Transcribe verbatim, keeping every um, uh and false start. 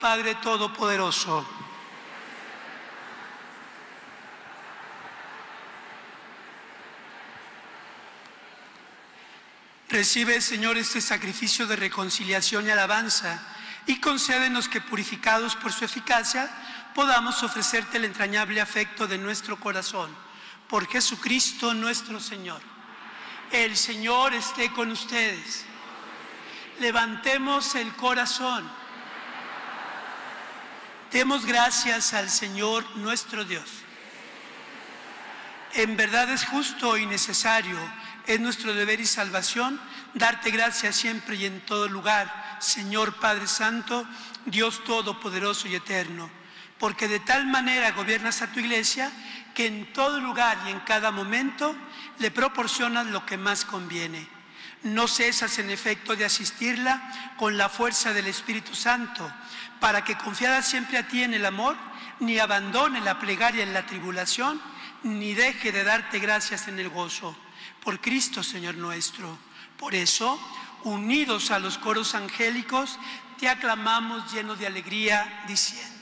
Padre Todopoderoso, recibe, Señor, este sacrificio de reconciliación y alabanza y concédenos que, purificados por su eficacia, podamos ofrecerte el entrañable afecto de nuestro corazón. Por Jesucristo nuestro Señor. El Señor esté con ustedes. Levantemos el corazón. Demos gracias al Señor nuestro Dios. En verdad es justo y necesario, es nuestro deber y salvación, darte gracias siempre y en todo lugar, Señor Padre Santo, Dios Todopoderoso y Eterno, porque de tal manera gobiernas a tu Iglesia que en todo lugar y en cada momento le proporcionas lo que más conviene. No cesas en efecto de asistirla con la fuerza del Espíritu Santo, para que confiada siempre a ti en el amor, ni abandone la plegaria en la tribulación, ni deje de darte gracias en el gozo. Por Cristo, Señor nuestro. Por eso, unidos a los coros angélicos, te aclamamos llenos de alegría, diciendo: